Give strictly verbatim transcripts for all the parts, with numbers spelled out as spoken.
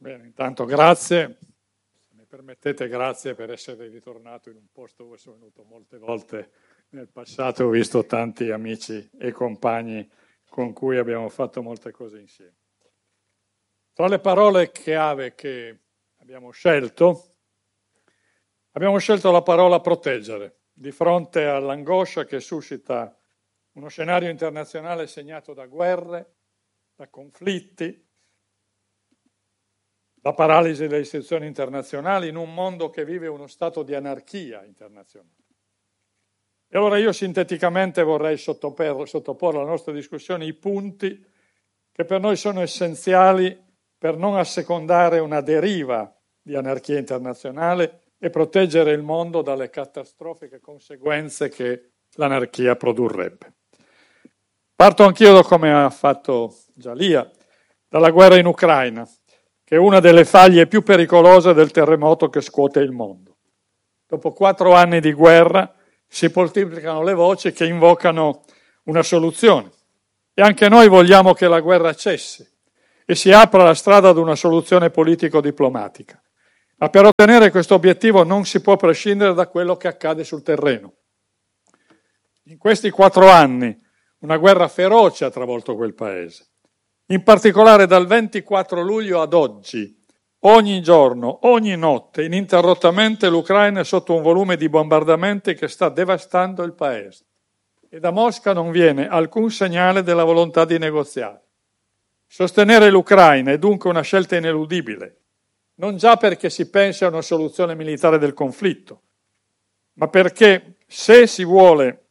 Bene, intanto grazie, se mi permettete grazie per essere ritornato in un posto dove sono venuto molte volte nel passato, ho visto tanti amici e compagni con cui abbiamo fatto molte cose insieme. Tra le parole chiave che abbiamo scelto, abbiamo scelto la parola proteggere, di fronte all'angoscia che suscita uno scenario internazionale segnato da guerre, da conflitti, la paralisi delle istituzioni internazionali in un mondo che vive uno stato di anarchia internazionale. E allora io sinteticamente vorrei sottoporre alla nostra discussione i punti che per noi sono essenziali per non assecondare una deriva di anarchia internazionale e proteggere il mondo dalle catastrofiche conseguenze che l'anarchia produrrebbe. Parto anch'io, come ha fatto Gialia, dalla guerra in Ucraina, che è una delle faglie più pericolose del terremoto che scuote il mondo. Dopo quattro anni di guerra si moltiplicano le voci che invocano una soluzione. E anche noi vogliamo che la guerra cessi e si apra la strada ad una soluzione politico-diplomatica. Ma per ottenere questo obiettivo non si può prescindere da quello che accade sul terreno. In questi quattro anni una guerra feroce ha travolto quel paese. In particolare dal ventiquattro luglio ad oggi, ogni giorno, ogni notte, ininterrottamente l'Ucraina è sotto un volume di bombardamenti che sta devastando il paese. E da Mosca non viene alcun segnale della volontà di negoziare. Sostenere l'Ucraina è dunque una scelta ineludibile, non già perché si pensi a una soluzione militare del conflitto, ma perché se si vuole,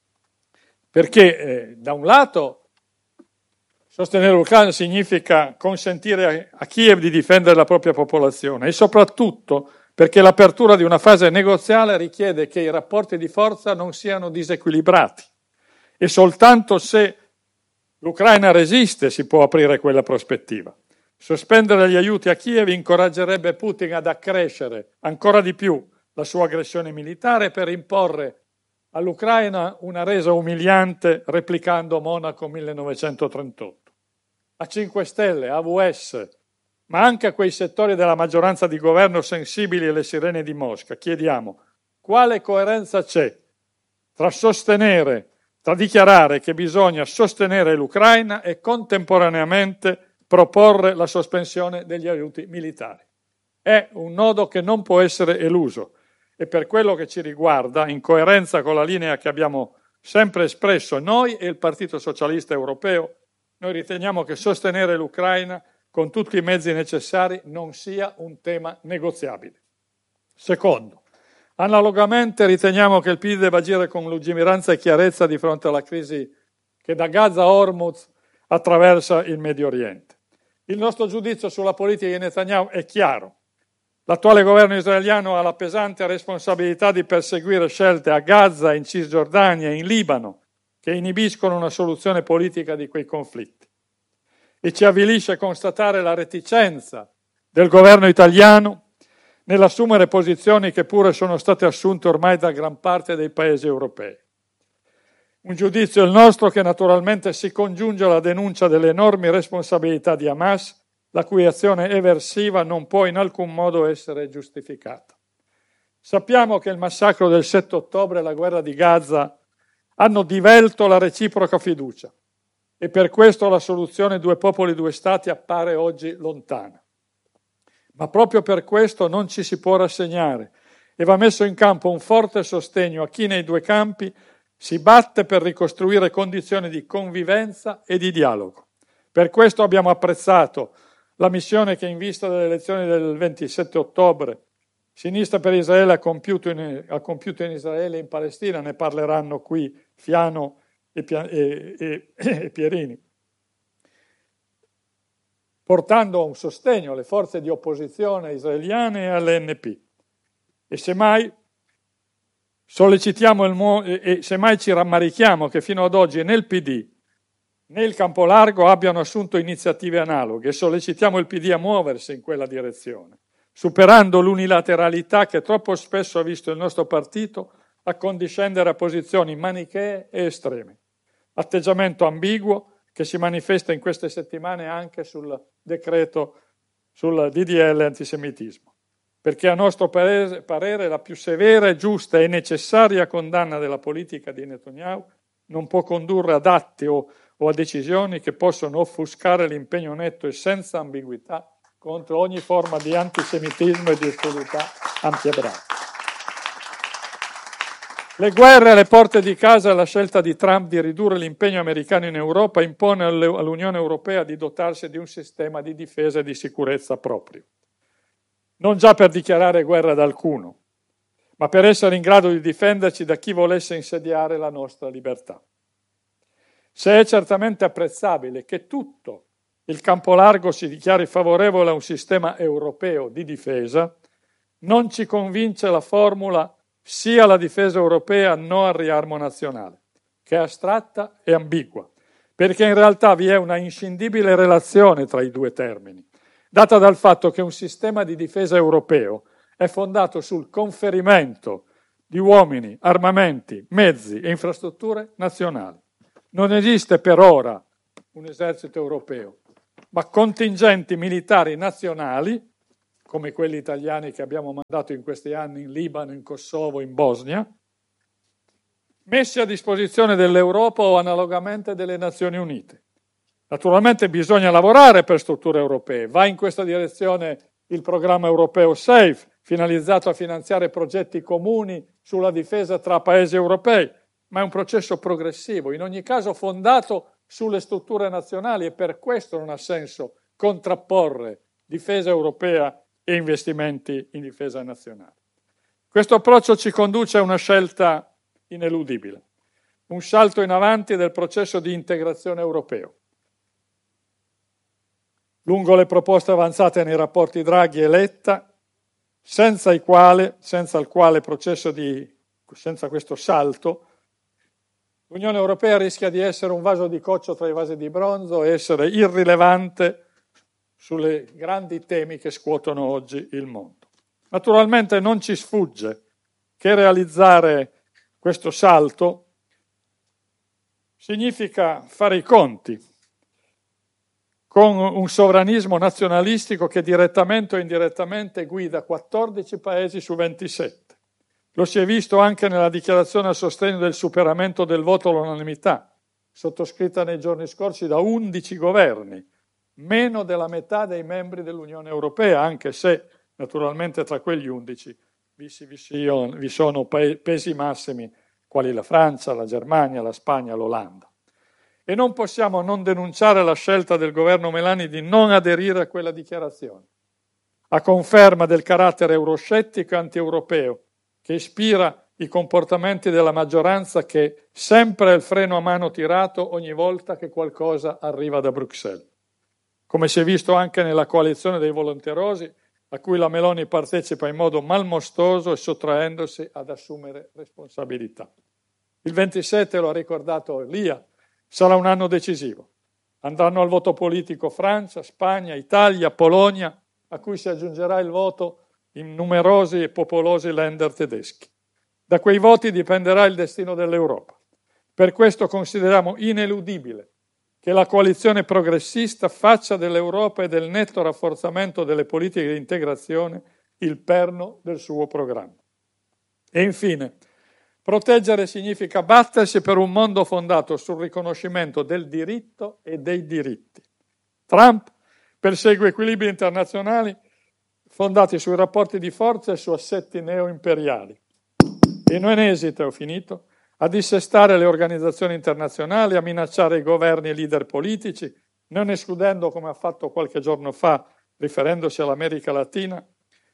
perché eh, da un lato sostenere l'Ucraina significa consentire a Kiev di difendere la propria popolazione e soprattutto perché l'apertura di una fase negoziale richiede che i rapporti di forza non siano disequilibrati e soltanto se l'Ucraina resiste si può aprire quella prospettiva. Sospendere gli aiuti a Kiev incoraggerebbe Putin ad accrescere ancora di più la sua aggressione militare per imporre all'Ucraina una resa umiliante replicando Monaco millenovecentotrentotto. A cinque Stelle, A V S, ma anche a quei settori della maggioranza di governo sensibili alle sirene di Mosca, chiediamo quale coerenza c'è tra sostenere, tra dichiarare che bisogna sostenere l'Ucraina e contemporaneamente proporre la sospensione degli aiuti militari. È un nodo che non può essere eluso e per quello che ci riguarda, in coerenza con la linea che abbiamo sempre espresso noi e il Partito Socialista Europeo, noi riteniamo che sostenere l'Ucraina con tutti i mezzi necessari non sia un tema negoziabile. Secondo, analogamente riteniamo che il P I D debba agire con lungimiranza e chiarezza di fronte alla crisi che da Gaza a Hormuz attraversa il Medio Oriente. Il nostro giudizio sulla politica di Netanyahu è chiaro. L'attuale governo israeliano ha la pesante responsabilità di perseguire scelte a Gaza, in Cisgiordania e in Libano che inibiscono una soluzione politica di quei conflitti. E ci avvilisce constatare la reticenza del governo italiano nell'assumere posizioni che pure sono state assunte ormai da gran parte dei paesi europei. Un giudizio il nostro che naturalmente si congiunge alla denuncia delle enormi responsabilità di Hamas, la cui azione eversiva non può in alcun modo essere giustificata. Sappiamo che il massacro del sette ottobre e la guerra di Gaza hanno divelto la reciproca fiducia e per questo la soluzione due popoli, due stati appare oggi lontana. Ma proprio per questo non ci si può rassegnare e va messo in campo un forte sostegno a chi nei due campi si batte per ricostruire condizioni di convivenza e di dialogo. Per questo abbiamo apprezzato la missione che in vista delle elezioni del ventisette ottobre Sinistra per Israele ha compiuto in, ha compiuto in Israele e in Palestina, ne parleranno qui Fiano e, e, e, e Pierini, portando un sostegno alle forze di opposizione israeliane e all'N P. E semmai sollecitiamo il e semmai ci rammarichiamo che fino ad oggi né il P D né il Campo Largo abbiano assunto iniziative analoghe e sollecitiamo il P D a muoversi in quella direzione, superando l'unilateralità che troppo spesso ha visto il nostro partito accondiscendere a posizioni manichee e estreme. Atteggiamento ambiguo che si manifesta in queste settimane anche sul decreto sul D D L antisemitismo, perché a nostro parere, parere la più severa e giusta e necessaria condanna della politica di Netanyahu non può condurre ad atti o, o a decisioni che possono offuscare l'impegno netto e senza ambiguità contro ogni forma di antisemitismo e di ostilità antiebraica. Le guerre alle porte di casa e la scelta di Trump di ridurre l'impegno americano in Europa impone all'Unione Europea di dotarsi di un sistema di difesa e di sicurezza proprio. Non già per dichiarare guerra ad alcuno, ma per essere in grado di difenderci da chi volesse insediare la nostra libertà. Se è certamente apprezzabile che tutto il campo largo si dichiari favorevole a un sistema europeo di difesa, non ci convince la formula sia la difesa europea no al riarmo nazionale, che è astratta e ambigua, perché in realtà vi è una inscindibile relazione tra i due termini, data dal fatto che un sistema di difesa europeo è fondato sul conferimento di uomini, armamenti, mezzi e infrastrutture nazionali. Non esiste per ora un esercito europeo, ma contingenti militari nazionali, come quelli italiani che abbiamo mandato in questi anni in Libano, in Kosovo, in Bosnia, messi a disposizione dell'Europa o analogamente delle Nazioni Unite. Naturalmente bisogna lavorare per strutture europee. Va in questa direzione il programma europeo SAFE, finalizzato a finanziare progetti comuni sulla difesa tra paesi europei, ma è un processo progressivo, in ogni caso fondato sulle strutture nazionali, e per questo non ha senso contrapporre difesa europea e investimenti in difesa nazionale. Questo approccio ci conduce a una scelta ineludibile, un salto in avanti del processo di integrazione europeo. Lungo le proposte avanzate nei rapporti Draghi e Letta, senza il quale, senza il quale processo di, senza questo salto, l'Unione Europea rischia di essere un vaso di coccio tra i vasi di bronzo e essere irrilevante sulle grandi temi che scuotono oggi il mondo. Naturalmente non ci sfugge che realizzare questo salto significa fare i conti con un sovranismo nazionalistico che direttamente o indirettamente guida quattordici paesi su ventisette. Lo si è visto anche nella dichiarazione a sostegno del superamento del voto all'unanimità, sottoscritta nei giorni scorsi da undici governi, meno della metà dei membri dell'Unione Europea, anche se naturalmente tra quegli undici vi, vi, vi sono pesi massimi quali la Francia, la Germania, la Spagna, l'Olanda. E non possiamo non denunciare la scelta del governo Meloni di non aderire a quella dichiarazione, a conferma del carattere euroscettico e anti-europeo che ispira i comportamenti della maggioranza, che sempre è il freno a mano tirato ogni volta che qualcosa arriva da Bruxelles. Come si è visto anche nella coalizione dei volenterosi, a cui la Meloni partecipa in modo malmostoso e sottraendosi ad assumere responsabilità. Il ventisette, lo ha ricordato Lia, sarà un anno decisivo. Andranno al voto politico Francia, Spagna, Italia, Polonia, a cui si aggiungerà il voto in numerosi e popolosi Länder tedeschi. Da quei voti dipenderà il destino dell'Europa. Per questo consideriamo ineludibile che la coalizione progressista faccia dell'Europa e del netto rafforzamento delle politiche di integrazione il perno del suo programma. E infine, proteggere significa battersi per un mondo fondato sul riconoscimento del diritto e dei diritti. Trump persegue equilibri internazionali fondati sui rapporti di forza e su assetti neoimperiali. E non esita, ho finito, a dissestare le organizzazioni internazionali, a minacciare i governi e i leader politici, non escludendo, come ha fatto qualche giorno fa, riferendosi all'America Latina,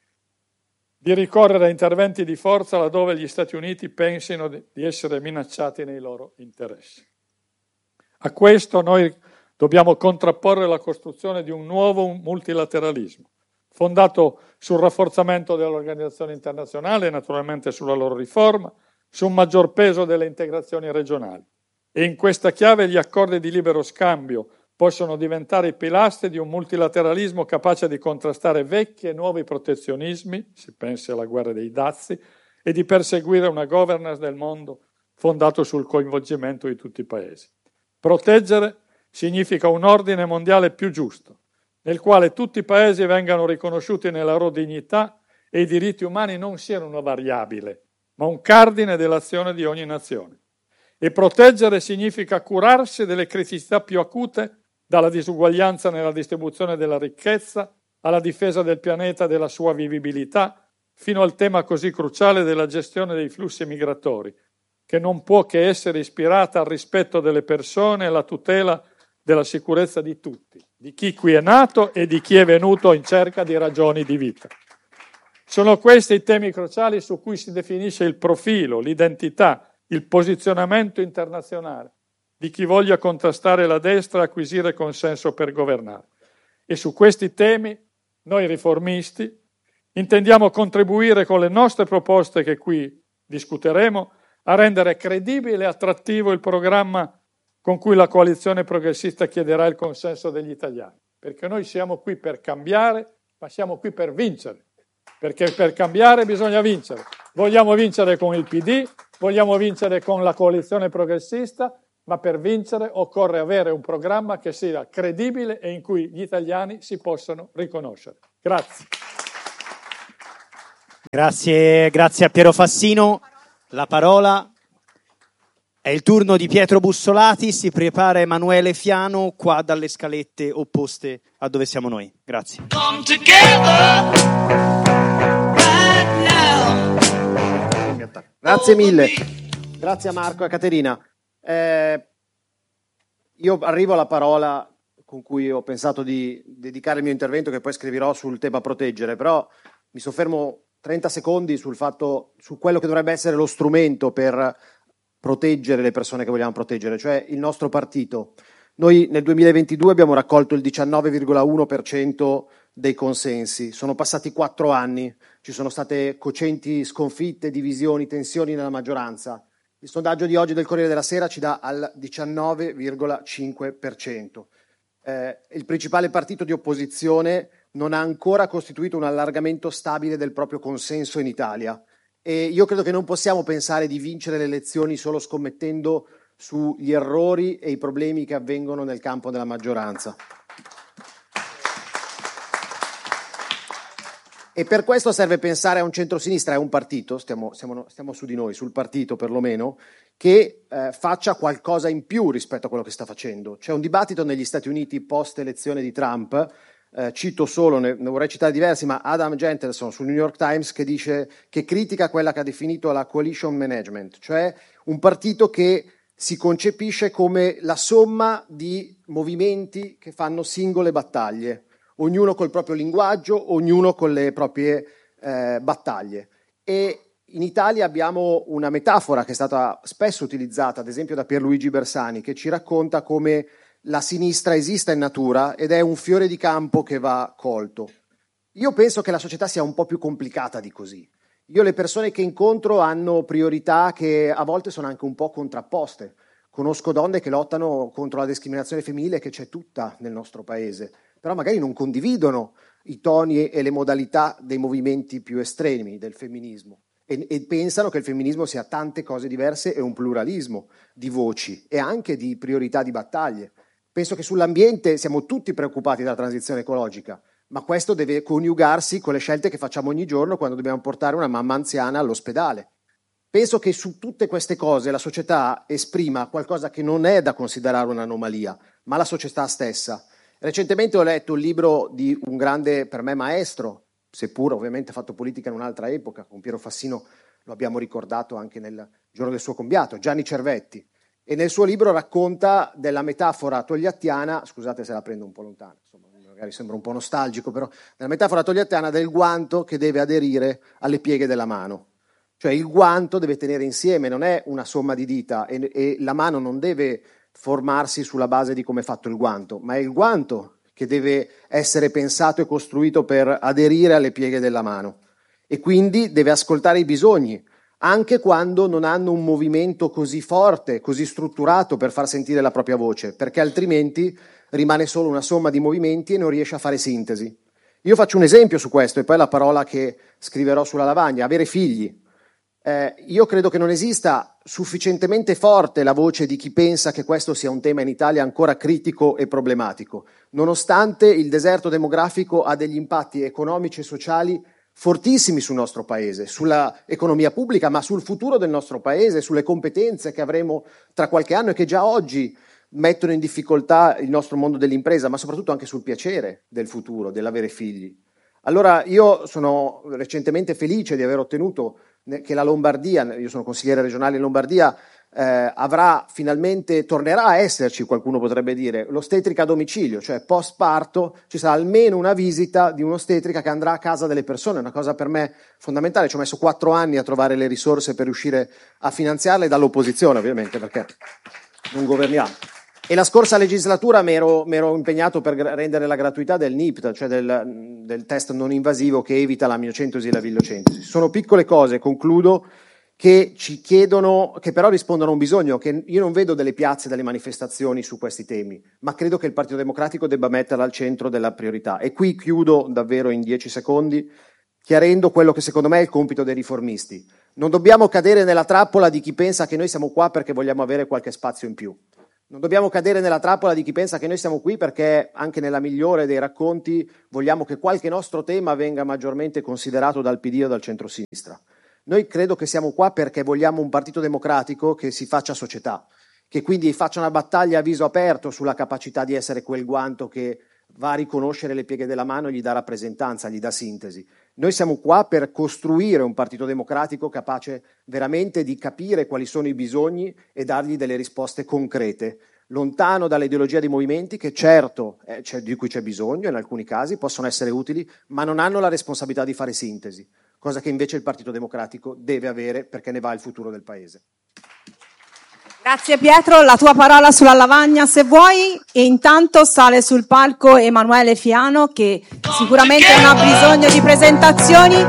di ricorrere a interventi di forza laddove gli Stati Uniti pensino di essere minacciati nei loro interessi. A questo noi dobbiamo contrapporre la costruzione di un nuovo multilateralismo, fondato sul rafforzamento dell'organizzazione internazionale e naturalmente sulla loro riforma, su un maggior peso delle integrazioni regionali. E in questa chiave gli accordi di libero scambio possono diventare i pilastri di un multilateralismo capace di contrastare vecchi e nuovi protezionismi, si pensi alla guerra dei dazi, e di perseguire una governance del mondo fondato sul coinvolgimento di tutti i paesi. Proteggere significa un ordine mondiale più giusto, nel quale tutti i paesi vengano riconosciuti nella loro dignità e i diritti umani non siano una variabile, ma un cardine dell'azione di ogni nazione. E proteggere significa curarsi delle criticità più acute, dalla disuguaglianza nella distribuzione della ricchezza, alla difesa del pianeta e della sua vivibilità, fino al tema così cruciale della gestione dei flussi migratori, che non può che essere ispirata al rispetto delle persone e alla tutela della sicurezza di tutti, di chi qui è nato e di chi è venuto in cerca di ragioni di vita. Sono questi i temi cruciali su cui si definisce il profilo, l'identità, il posizionamento internazionale di chi voglia contrastare la destra e acquisire consenso per governare. E su questi temi noi riformisti intendiamo contribuire con le nostre proposte che qui discuteremo a rendere credibile e attrattivo il programma con cui la coalizione progressista chiederà il consenso degli italiani. Perché noi siamo qui per cambiare, ma siamo qui per vincere. Perché per cambiare bisogna vincere. Vogliamo vincere con il P D, vogliamo vincere con la coalizione progressista, ma per vincere occorre avere un programma che sia credibile e in cui gli italiani si possano riconoscere. Grazie. Grazie, grazie a Piero Fassino. La parola è il turno di Pietro Bussolati, si prepara Emanuele Fiano qua dalle scalette opposte a dove siamo noi. Grazie. Come together right now. Grazie mille. Grazie a Marco e a Caterina. Eh, io arrivo alla parola con cui ho pensato di dedicare il mio intervento, che poi scriverò sul tema proteggere, però mi soffermo trenta secondi sul fatto, su quello che dovrebbe essere lo strumento per proteggere le persone che vogliamo proteggere, cioè il nostro partito. Noi nel duemilaventidue abbiamo raccolto il diciannove virgola uno per cento dei consensi, sono passati quattro anni, ci sono state cocenti sconfitte, divisioni, tensioni nella maggioranza. Il sondaggio di oggi del Corriere della Sera ci dà al diciannove virgola cinque per cento. Eh, il principale partito di opposizione non ha ancora costituito un allargamento stabile del proprio consenso in Italia e io credo che non possiamo pensare di vincere le elezioni solo scommettendo sugli errori e i problemi che avvengono nel campo della maggioranza. E per questo serve pensare a un centrosinistra, a un partito, stiamo, stiamo, stiamo su di noi, sul partito perlomeno, che eh, faccia qualcosa in più rispetto a quello che sta facendo. C'è un dibattito negli Stati Uniti post elezione di Trump, eh, cito solo, ne, ne vorrei citare diversi, ma Adam Gentelson sul New York Times che dice, che critica quella che ha definito la coalition management, cioè un partito che si concepisce come la somma di movimenti che fanno singole battaglie, ognuno col proprio linguaggio, ognuno con le proprie eh, battaglie. E in Italia abbiamo una metafora che è stata spesso utilizzata, ad esempio da Pierluigi Bersani, che ci racconta come la sinistra esista in natura ed è un fiore di campo che va colto. Io penso che la società sia un po' più complicata di così. Io le persone che incontro hanno priorità che a volte sono anche un po' contrapposte. Conosco donne che lottano contro la discriminazione femminile che c'è tutta nel nostro paese, però magari non condividono i toni e le modalità dei movimenti più estremi del femminismo e, e pensano che il femminismo sia tante cose diverse e un pluralismo di voci e anche di priorità di battaglie. Penso che sull'ambiente siamo tutti preoccupati dalla transizione ecologica, ma questo deve coniugarsi con le scelte che facciamo ogni giorno quando dobbiamo portare una mamma anziana all'ospedale. Penso che su tutte queste cose la società esprima qualcosa che non è da considerare un'anomalia, ma la società stessa. Recentemente ho letto un libro di un grande, per me, maestro, seppur ovviamente fatto politica in un'altra epoca, con Piero Fassino lo abbiamo ricordato anche nel giorno del suo compiato, Gianni Cervetti, e nel suo libro racconta della metafora togliattiana, scusate se la prendo un po' lontana, insomma, magari sembra un po' nostalgico, però nella metafora togliattiana del guanto che deve aderire alle pieghe della mano. Cioè il guanto deve tenere insieme, non è una somma di dita e, e la mano non deve formarsi sulla base di come è fatto il guanto, ma è il guanto che deve essere pensato e costruito per aderire alle pieghe della mano e quindi deve ascoltare i bisogni, anche quando non hanno un movimento così forte, così strutturato per far sentire la propria voce, perché altrimenti rimane solo una somma di movimenti e non riesce a fare sintesi. Io faccio un esempio su questo e poi la parola che scriverò sulla lavagna, avere figli. Eh, io credo che non esista sufficientemente forte la voce di chi pensa che questo sia un tema in Italia ancora critico e problematico, nonostante il deserto demografico ha degli impatti economici e sociali fortissimi sul nostro paese, sulla economia pubblica, ma sul futuro del nostro paese, sulle competenze che avremo tra qualche anno e che già oggi mettono in difficoltà il nostro mondo dell'impresa, ma soprattutto anche sul piacere del futuro, dell'avere figli. Allora io sono recentemente felice di aver ottenuto che la Lombardia, io sono consigliere regionale in Lombardia, eh, avrà finalmente, tornerà a esserci, qualcuno potrebbe dire, l'ostetrica a domicilio, cioè post parto ci sarà almeno una visita di un'ostetrica che andrà a casa delle persone, è una cosa per me fondamentale. Ci ho messo quattro anni a trovare le risorse per riuscire a finanziarle, dall'opposizione ovviamente, perché non governiamo. E la scorsa legislatura mi ero, mi ero impegnato per rendere la gratuità del N I P T, cioè del, del test non invasivo che evita la miocentesi e la villocentesi. Sono piccole cose, concludo, che ci chiedono, che però rispondono a un bisogno, che io non vedo delle piazze, delle manifestazioni su questi temi, ma credo che il Partito Democratico debba metterla al centro della priorità. E qui chiudo davvero in dieci secondi, chiarendo quello che secondo me è il compito dei riformisti. Non dobbiamo cadere nella trappola di chi pensa che noi siamo qua perché vogliamo avere qualche spazio in più. Non dobbiamo cadere nella trappola di chi pensa che noi siamo qui perché, anche nella migliore dei racconti, vogliamo che qualche nostro tema venga maggiormente considerato dal P D o dal centrosinistra. Noi credo che siamo qua perché vogliamo un partito democratico che si faccia società, che quindi faccia una battaglia a viso aperto sulla capacità di essere quel guanto che va a riconoscere le pieghe della mano e gli dà rappresentanza, gli dà sintesi. Noi siamo qua per costruire un partito democratico capace veramente di capire quali sono i bisogni e dargli delle risposte concrete, lontano dall'ideologia dei movimenti che certo, eh, c'è, di cui c'è bisogno in alcuni casi, possono essere utili, ma non hanno la responsabilità di fare sintesi, cosa che invece il Partito Democratico deve avere perché ne va il futuro del Paese. Grazie Pietro, la tua parola sulla lavagna se vuoi, e intanto sale sul palco Emanuele Fiano che sicuramente non ha bisogno di presentazioni,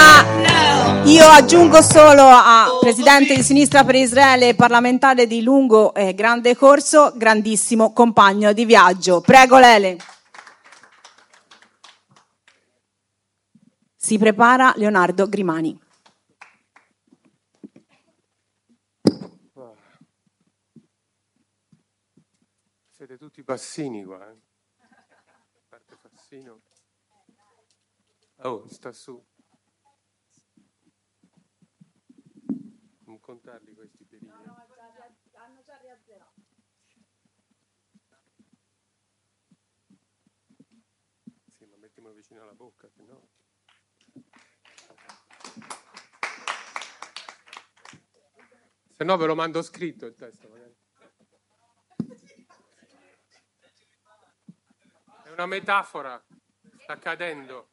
ma io aggiungo solo a presidente di Sinistra per Israele, parlamentare di lungo e grande corso, grandissimo compagno di viaggio. Prego Lele. Si prepara Leonardo Grimani. Siete tutti Fassini qua, eh? A parte Fassino. Oh, sta su. Non contarli questi perini. Hanno già riazzerato. Sì, ma mettiamolo vicino alla bocca, se no. Se no ve lo mando scritto il testo, magari. È una metafora, sta accadendo.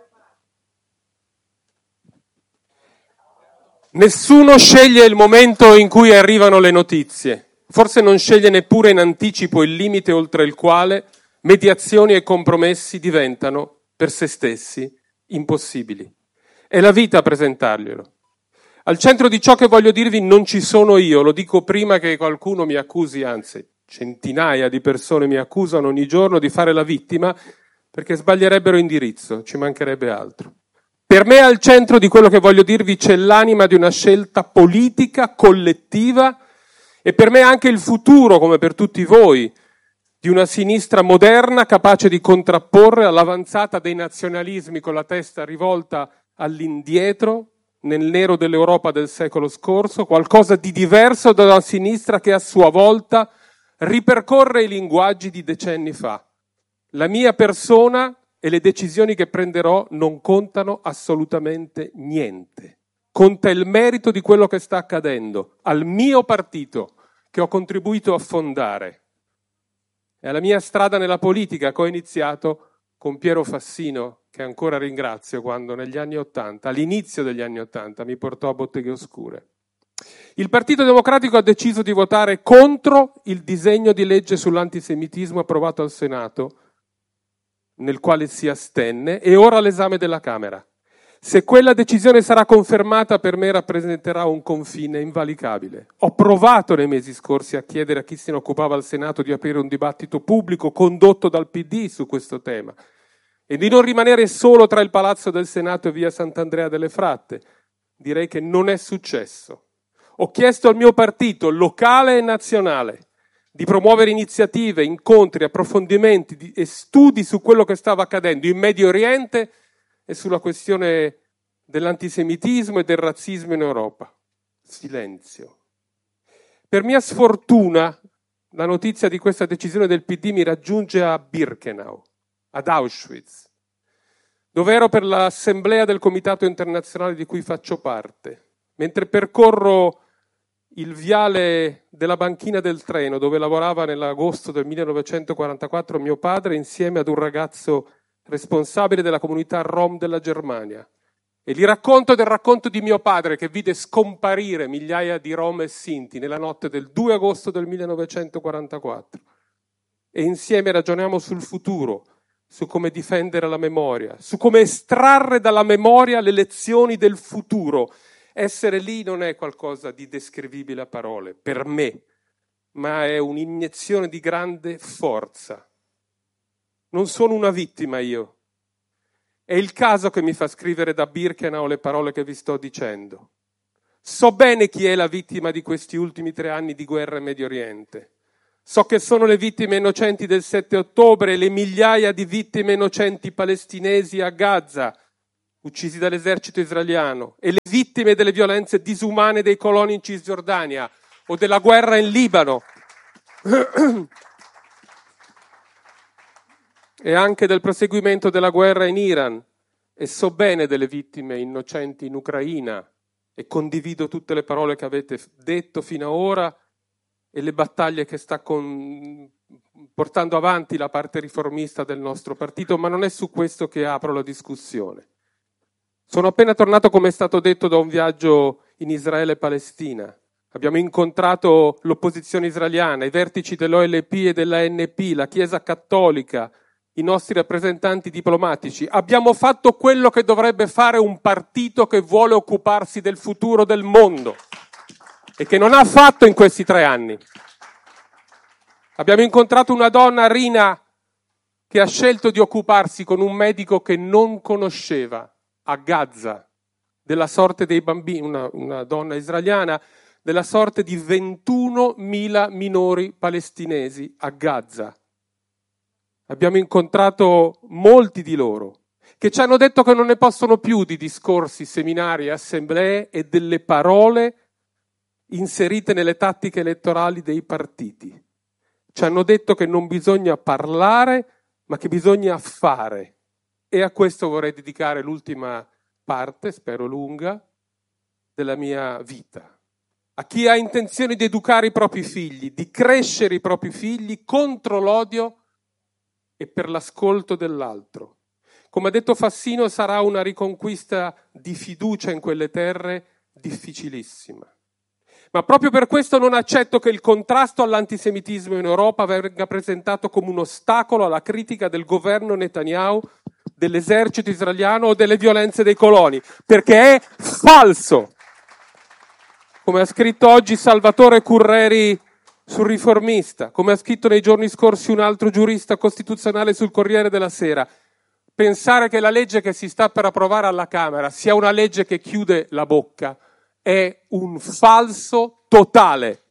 Nessuno sceglie il momento in cui arrivano le notizie, forse non sceglie neppure in anticipo il limite oltre il quale mediazioni e compromessi diventano, per se stessi, impossibili. È la vita a presentarglielo. Al centro di ciò che voglio dirvi non ci sono io, lo dico prima che qualcuno mi accusi, anzi centinaia di persone mi accusano ogni giorno di fare la vittima perché sbaglierebbero indirizzo, ci mancherebbe altro. Per me al centro di quello che voglio dirvi c'è l'anima di una scelta politica, collettiva, e per me anche il futuro, come per tutti voi, di una sinistra moderna capace di contrapporre all'avanzata dei nazionalismi con la testa rivolta all'indietro, nel nero dell'Europa del secolo scorso, qualcosa di diverso da una sinistra che a sua volta ripercorre i linguaggi di decenni fa. La mia persona e le decisioni che prenderò non contano assolutamente niente. Conta il merito di quello che sta accadendo al mio partito che ho contribuito a fondare e alla mia strada nella politica che ho iniziato con Piero Fassino, che ancora ringrazio quando negli anni Ottanta, all'inizio degli anni Ottanta, mi portò a Botteghe Oscure. Il Partito Democratico ha deciso di votare contro il disegno di legge sull'antisemitismo approvato al Senato, nel quale si astenne, e ora all'esame della Camera. Se quella decisione sarà confermata, per me rappresenterà un confine invalicabile. Ho provato nei mesi scorsi a chiedere a chi se ne occupava al Senato di aprire un dibattito pubblico condotto dal P D su questo tema e di non rimanere solo tra il Palazzo del Senato e via Sant'Andrea delle Fratte, direi che non è successo. Ho chiesto al mio partito, locale e nazionale, di promuovere iniziative, incontri, approfondimenti di, e studi su quello che stava accadendo in Medio Oriente e sulla questione dell'antisemitismo e del razzismo in Europa. Silenzio. Per mia sfortuna, la notizia di questa decisione del P D mi raggiunge a Birkenau, ad Auschwitz, dove ero per l'assemblea del Comitato Internazionale di cui faccio parte. Mentre percorro il viale della banchina del treno, dove lavorava nell'agosto del millenovecentoquarantaquattro mio padre, insieme ad un ragazzo responsabile della comunità Rom della Germania. E gli racconto del racconto di mio padre che vide scomparire migliaia di Rom e Sinti nella notte del due agosto del millenovecentoquarantaquattro. E insieme ragioniamo sul futuro, su come difendere la memoria, su come estrarre dalla memoria le lezioni del futuro. Essere lì non è qualcosa di descrivibile a parole, per me, ma è un'iniezione di grande forza. Non sono una vittima io. È il caso che mi fa scrivere da Birkenau le parole che vi sto dicendo. So bene chi è la vittima di questi ultimi tre anni di guerra in Medio Oriente. So che sono le vittime innocenti del sette ottobre e le migliaia di vittime innocenti palestinesi a Gaza, uccisi dall'esercito israeliano, e le vittime delle violenze disumane dei coloni in Cisgiordania o della guerra in Libano. E anche del proseguimento della guerra in Iran, e so bene delle vittime innocenti in Ucraina, e condivido tutte le parole che avete detto fino ad ora e le battaglie che sta con... portando avanti la parte riformista del nostro partito, ma non è su questo che apro la discussione. Sono appena tornato, come è stato detto, da un viaggio in Israele e Palestina. Abbiamo incontrato l'opposizione israeliana, i vertici dell'O L P e della N P, la Chiesa Cattolica, i nostri rappresentanti diplomatici. Abbiamo fatto quello che dovrebbe fare un partito che vuole occuparsi del futuro del mondo e che non ha fatto in questi tre anni. Abbiamo incontrato una donna, Rina, che ha scelto di occuparsi con un medico che non conosceva a Gaza della sorte dei bambini, una, una donna israeliana, della sorte di ventunomila minori palestinesi a Gaza. Abbiamo incontrato molti di loro che ci hanno detto che non ne possono più di discorsi, seminari, assemblee e delle parole inserite nelle tattiche elettorali dei partiti. Ci hanno detto che non bisogna parlare, ma che bisogna fare. E a questo vorrei dedicare l'ultima parte, spero lunga, della mia vita. A chi ha intenzione di educare i propri figli, di crescere i propri figli contro l'odio e per l'ascolto dell'altro. Come ha detto Fassino, sarà una riconquista di fiducia in quelle terre difficilissima. Ma proprio per questo non accetto che il contrasto all'antisemitismo in Europa venga presentato come un ostacolo alla critica del governo Netanyahu, dell'esercito israeliano o delle violenze dei coloni, perché è falso. Come ha scritto oggi Salvatore Curreri sul Riformista, come ha scritto nei giorni scorsi un altro giurista costituzionale sul Corriere della Sera, pensare che la legge che si sta per approvare alla Camera sia una legge che chiude la bocca è un falso totale.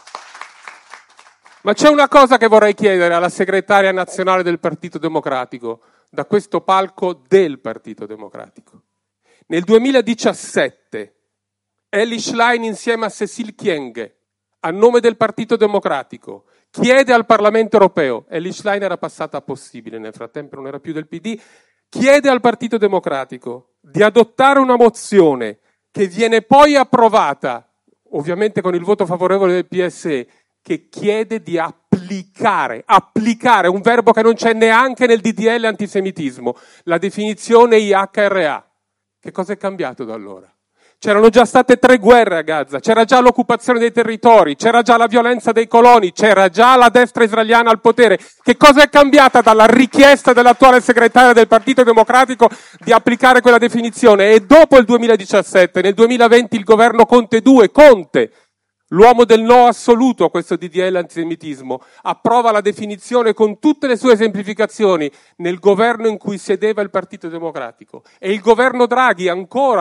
Ma c'è una cosa che vorrei chiedere alla segretaria nazionale del Partito Democratico, da questo palco del Partito Democratico. Nel duemiladiciassette Elly Schlein insieme a Cécile Kyenge, a nome del Partito Democratico, chiede al Parlamento europeo, Elly Schlein era passata a possibile, nel frattempo non era più del P D, chiede al Partito Democratico di adottare una mozione che viene poi approvata, ovviamente con il voto favorevole del P S E, che chiede di applicare, applicare, un verbo che non c'è neanche nel D D L antisemitismo, la definizione I H R A. Che cosa è cambiato da allora? C'erano già state tre guerre a Gaza, c'era già l'occupazione dei territori, c'era già la violenza dei coloni, c'era già la destra israeliana al potere. Che cosa è cambiata dalla richiesta dell'attuale segretaria del Partito Democratico di applicare quella definizione? E dopo il duemiladiciassette, nel duemilaventi, il governo Conte due, Conte, l'uomo del no assoluto a questo D D L antisemitismo, approva la definizione con tutte le sue semplificazioni nel governo in cui sedeva il Partito Democratico. E il governo Draghi ancora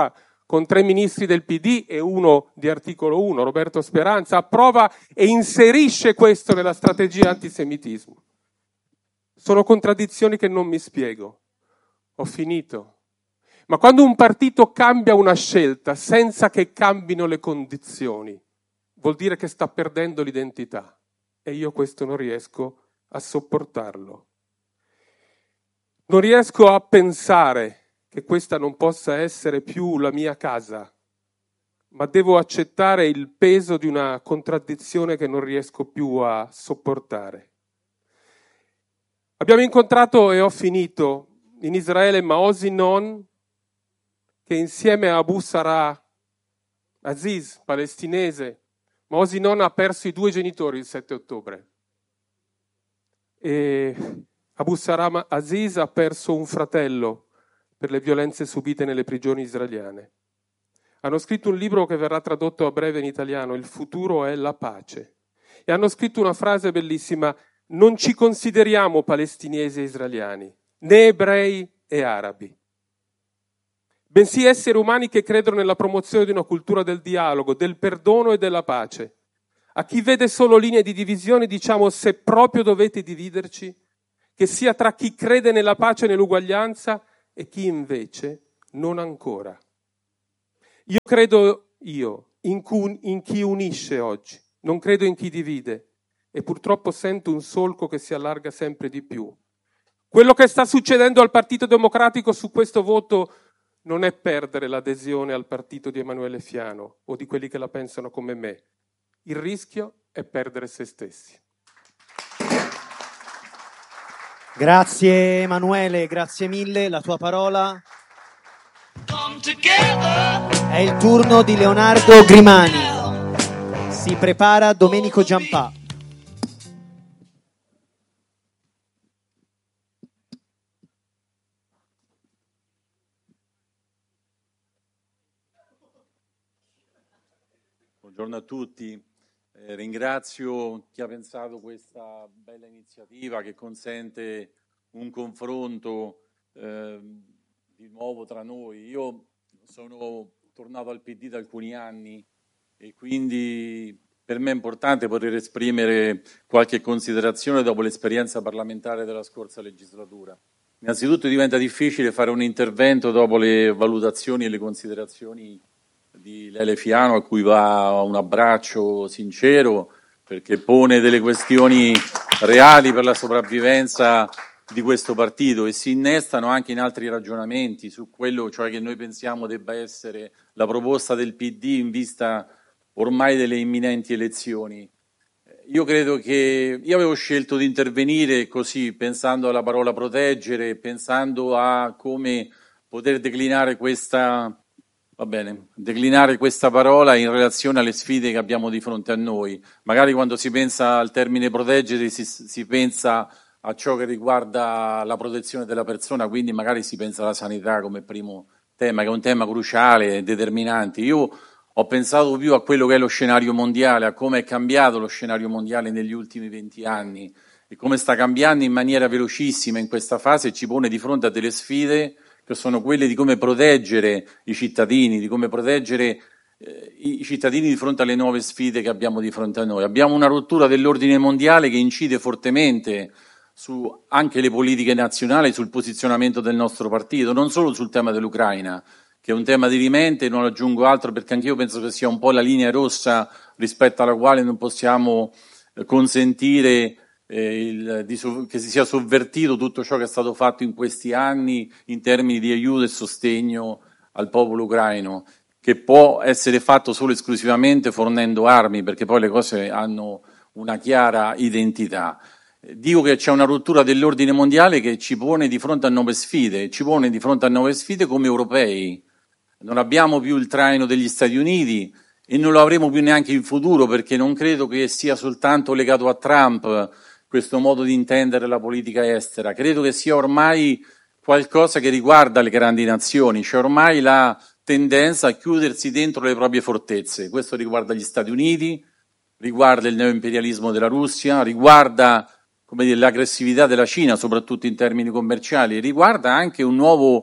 con tre ministri del P D e uno di Articolo uno, Roberto Speranza, approva e inserisce questo nella strategia antisemitismo. Sono contraddizioni che non mi spiego. Ho finito. Ma quando un partito cambia una scelta senza che cambino le condizioni, vuol dire che sta perdendo l'identità. E io questo non riesco a sopportarlo. Non riesco a pensare che questa non possa essere più la mia casa, ma devo accettare il peso di una contraddizione che non riesco più a sopportare. Abbiamo incontrato, e ho finito, in Israele Maozi Non, che insieme a Abu Sarah Aziz, palestinese, Maozi Non ha perso i due genitori il sette ottobre. E Abu Sarah Aziz ha perso un fratello per le violenze subite nelle prigioni israeliane. Hanno scritto un libro che verrà tradotto a breve in italiano, Il futuro è la pace. E hanno scritto una frase bellissima: non ci consideriamo palestinesi e israeliani, né ebrei e arabi, bensì esseri umani che credono nella promozione di una cultura del dialogo, del perdono e della pace. A chi vede solo linee di divisione diciamo: se proprio dovete dividerci, che sia tra chi crede nella pace e nell'uguaglianza e chi invece non ancora. Io credo io in, cu- in chi unisce oggi, non credo in chi divide, e purtroppo sento un solco che si allarga sempre di più. Quello che sta succedendo al Partito Democratico su questo voto non è perdere l'adesione al partito di Emanuele Fiano o di quelli che la pensano come me. Il rischio è perdere se stessi. Grazie Emanuele, grazie mille, la tua parola. È il turno di Leonardo Grimani. Si prepara Domenico Giampà. Buongiorno a tutti. Eh, ringrazio chi ha pensato questa bella iniziativa che consente un confronto eh, di nuovo tra noi. Io sono tornato al P D da alcuni anni e quindi per me è importante poter esprimere qualche considerazione dopo l'esperienza parlamentare della scorsa legislatura. Innanzitutto diventa difficile fare un intervento dopo le valutazioni e le considerazioni di Lele Fiano, a cui va un abbraccio sincero, perché pone delle questioni reali per la sopravvivenza di questo partito e si innestano anche in altri ragionamenti su quello, cioè, che noi pensiamo debba essere la proposta del P D in vista ormai delle imminenti elezioni. Io credo che io avevo scelto di intervenire così, pensando alla parola proteggere, pensando a come poter declinare questa Va bene, declinare questa parola in relazione alle sfide che abbiamo di fronte a noi. Magari quando si pensa al termine proteggere si, si pensa a ciò che riguarda la protezione della persona, quindi magari si pensa alla sanità come primo tema, che è un tema cruciale e determinante. Io ho pensato più a quello che è lo scenario mondiale, a come è cambiato lo scenario mondiale negli ultimi venti anni e come sta cambiando in maniera velocissima in questa fase e ci pone di fronte a delle sfide che sono quelle di come proteggere i cittadini, di come proteggere eh, i cittadini di fronte alle nuove sfide che abbiamo di fronte a noi. Abbiamo una rottura dell'ordine mondiale che incide fortemente su anche le politiche nazionali, sul posizionamento del nostro partito, non solo sul tema dell'Ucraina, che è un tema dirimente, non aggiungo altro perché anch'io penso che sia un po' la linea rossa rispetto alla quale non possiamo eh, consentire Eh, il, di, che si sia sovvertito tutto ciò che è stato fatto in questi anni in termini di aiuto e sostegno al popolo ucraino, che può essere fatto solo e esclusivamente fornendo armi, perché poi le cose hanno una chiara identità. Eh, dico che c'è una rottura dell'ordine mondiale che ci pone di fronte a nuove sfide, ci pone di fronte a nuove sfide come europei. Non abbiamo più il traino degli Stati Uniti e non lo avremo più neanche in futuro, perché non credo che sia soltanto legato a Trump questo modo di intendere la politica estera. Credo che sia ormai qualcosa che riguarda le grandi nazioni, c'è ormai la tendenza a chiudersi dentro le proprie fortezze. Questo riguarda gli Stati Uniti, riguarda il neoimperialismo della Russia, riguarda, come dire, l'aggressività della Cina, soprattutto in termini commerciali, riguarda anche un nuovo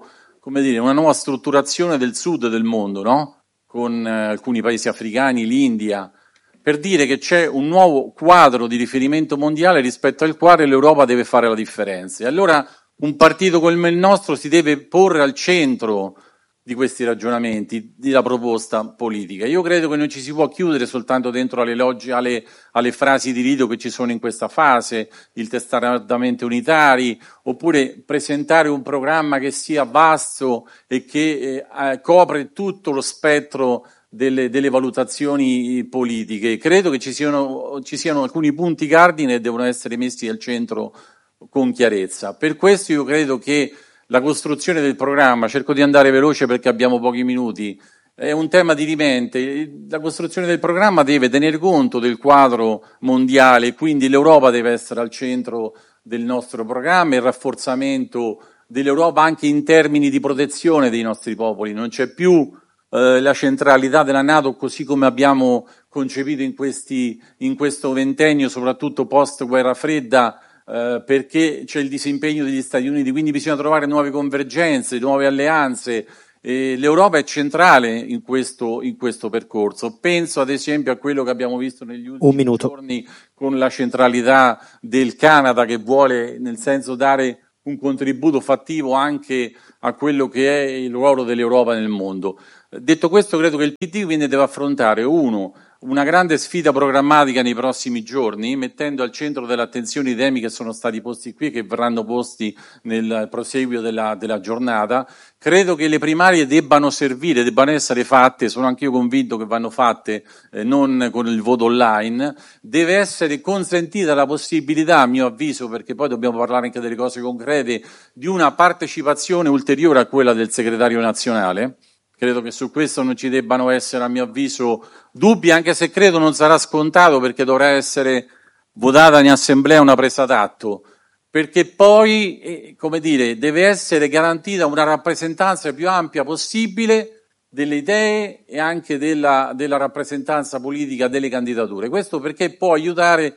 come dire, una nuova strutturazione del sud del mondo, no? Con eh, alcuni paesi africani, l'India, per dire che c'è un nuovo quadro di riferimento mondiale rispetto al quale l'Europa deve fare la differenza. E allora un partito come il nostro si deve porre al centro di questi ragionamenti, della proposta politica. Io credo che non ci si può chiudere soltanto dentro alle, logiche, alle, alle frasi di rito che ci sono in questa fase, il testardamente unitari, oppure presentare un programma che sia vasto e che eh, copre tutto lo spettro delle, delle valutazioni politiche. Credo che ci siano, ci siano alcuni punti cardine che devono essere messi al centro con chiarezza. Per questo io credo che la costruzione del programma, cerco di andare veloce perché abbiamo pochi minuti, è un tema dirimente. La costruzione del programma deve tenere conto del quadro mondiale, quindi l'Europa deve essere al centro del nostro programma, il rafforzamento dell'Europa anche in termini di protezione dei nostri popoli. Non c'è più eh, la centralità della NATO così come abbiamo concepito in, questi, in questo ventennio, soprattutto post guerra fredda, Uh, perché c'è il disimpegno degli Stati Uniti, quindi bisogna trovare nuove convergenze, nuove alleanze. E l'Europa è centrale in questo, in questo percorso. Penso ad esempio a quello che abbiamo visto negli ultimi giorni con la centralità del Canada, che vuole nel senso dare un contributo fattivo anche a quello che è il ruolo dell'Europa nel mondo. Detto questo, credo che il P D quindi deve affrontare uno una grande sfida programmatica nei prossimi giorni, mettendo al centro dell'attenzione i temi che sono stati posti qui e che verranno posti nel proseguio della, della giornata. Credo che le primarie debbano servire, debbano essere fatte, sono anch'io convinto che vanno fatte eh, non con il voto online. Deve essere consentita la possibilità, a mio avviso, perché poi dobbiamo parlare anche delle cose concrete, di una partecipazione ulteriore a quella del segretario nazionale. Credo che su questo non ci debbano essere, a mio avviso, dubbi, anche se credo non sarà scontato perché dovrà essere votata in assemblea una presa d'atto, perché poi, eh, come dire, deve essere garantita una rappresentanza più ampia possibile delle idee e anche della, della rappresentanza politica delle candidature. Questo perché può aiutare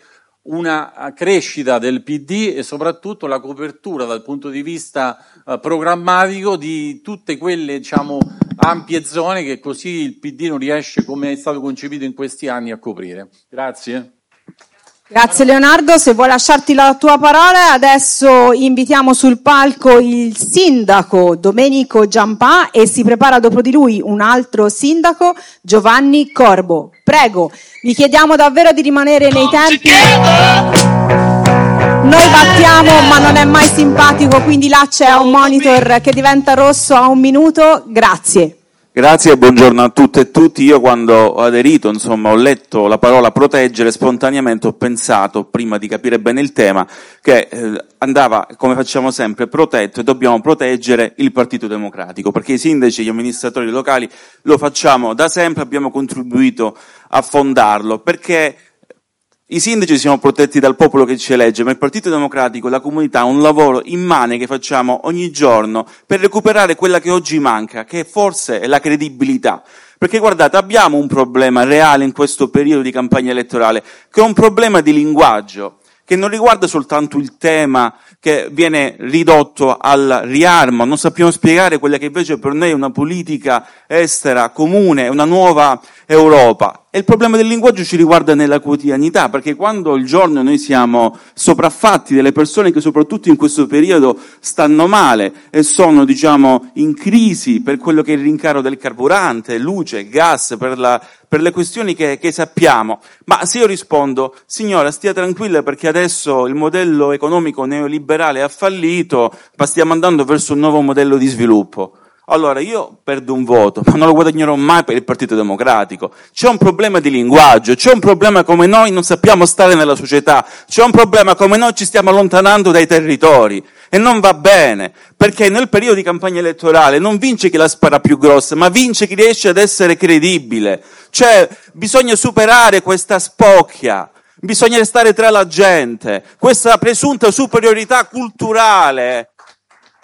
una crescita del P D e soprattutto la copertura dal punto di vista uh, programmatico di tutte quelle, diciamo, ampie zone che così il P D non riesce, come è stato concepito in questi anni, a coprire. Grazie. Grazie Leonardo, se vuoi lasciarti la tua parola, adesso invitiamo sul palco il sindaco Domenico Giampà e si prepara dopo di lui un altro sindaco, Giovanni Corbo. Prego, vi chiediamo davvero di rimanere nei tempi. Noi battiamo, ma non è mai simpatico, quindi là c'è un monitor che diventa rosso a un minuto. Grazie. Grazie e buongiorno a tutte e tutti. Io quando ho aderito, insomma, ho letto la parola proteggere, spontaneamente ho pensato, prima di capire bene il tema, che eh, andava, come facciamo sempre, protetto e dobbiamo proteggere il Partito Democratico, perché i sindaci e gli amministratori locali lo facciamo da sempre, abbiamo contribuito a fondarlo, perché i sindaci siamo protetti dal popolo che ci elegge, ma il Partito Democratico e la comunità ha un lavoro immane che facciamo ogni giorno per recuperare quella che oggi manca, che forse è la credibilità. Perché guardate, abbiamo un problema reale in questo periodo di campagna elettorale, che è un problema di linguaggio, che non riguarda soltanto il tema che viene ridotto al riarmo, non sappiamo spiegare quella che invece per noi è una politica estera comune, una nuova Europa. E il problema del linguaggio ci riguarda nella quotidianità, perché quando il giorno noi siamo sopraffatti delle persone che soprattutto in questo periodo stanno male e sono, diciamo, in crisi per quello che è il rincaro del carburante, luce, gas, per la per le questioni che, che sappiamo. Ma se io rispondo, signora, stia tranquilla perché adesso il modello economico neoliberale ha fallito, ma stiamo andando verso un nuovo modello di sviluppo. Allora io perdo un voto, ma non lo guadagnerò mai per il Partito Democratico. C'è un problema di linguaggio, c'è un problema come noi non sappiamo stare nella società, c'è un problema come noi ci stiamo allontanando dai territori. E non va bene, perché nel periodo di campagna elettorale non vince chi la spara più grossa, ma vince chi riesce ad essere credibile. Cioè, bisogna superare questa spocchia, bisogna restare tra la gente, questa presunta superiorità culturale.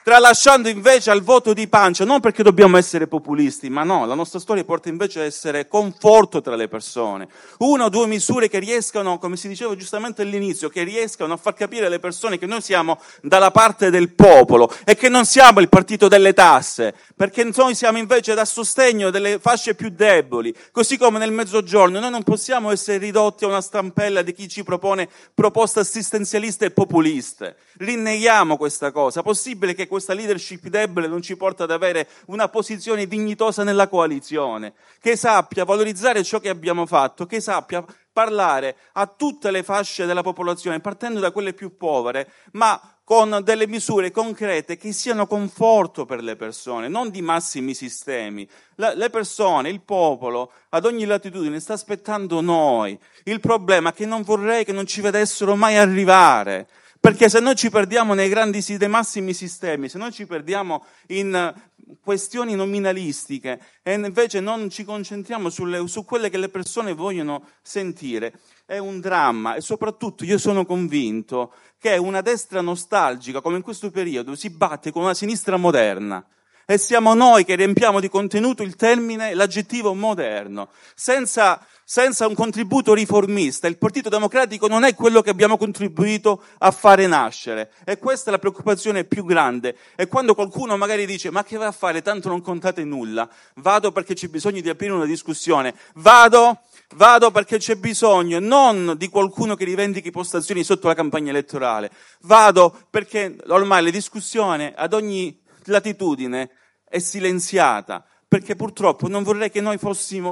tralasciando invece al voto di pancia, non perché dobbiamo essere populisti, ma no, la nostra storia porta invece a essere conforto tra le persone. Una o due misure che riescano, come si diceva giustamente all'inizio, che riescano a far capire alle persone che noi siamo dalla parte del popolo e che non siamo il partito delle tasse, perché noi siamo invece da sostegno delle fasce più deboli, così come nel Mezzogiorno. Noi non possiamo essere ridotti a una stampella di chi ci propone proposte assistenzialiste e populiste. Rinneghiamo questa cosa. Possibile che questa leadership debole non ci porta ad avere una posizione dignitosa nella coalizione, che sappia valorizzare ciò che abbiamo fatto, che sappia parlare a tutte le fasce della popolazione, partendo da quelle più povere, ma con delle misure concrete che siano conforto per le persone, non di massimi sistemi. La, le persone, il popolo, ad ogni latitudine sta aspettando noi. Il problema è che non vorrei che non ci vedessero mai arrivare, perché se noi ci perdiamo nei grandi, nei massimi sistemi, se noi ci perdiamo in questioni nominalistiche e invece non ci concentriamo sulle, su quelle che le persone vogliono sentire, è un dramma. E soprattutto io sono convinto che una destra nostalgica, come in questo periodo, si batte con una sinistra moderna. E siamo noi che riempiamo di contenuto il termine, l'aggettivo moderno, senza, senza un contributo riformista. Il Partito Democratico non è quello che abbiamo contribuito a fare nascere, e questa è la preoccupazione più grande. E quando qualcuno magari dice ma che va a fare, tanto non contate nulla, vado perché c'è bisogno di aprire una discussione, vado... Vado perché c'è bisogno non di qualcuno che rivendichi postazioni sotto la campagna elettorale, vado perché ormai la discussione ad ogni latitudine è silenziata, perché purtroppo non vorrei che noi fossimo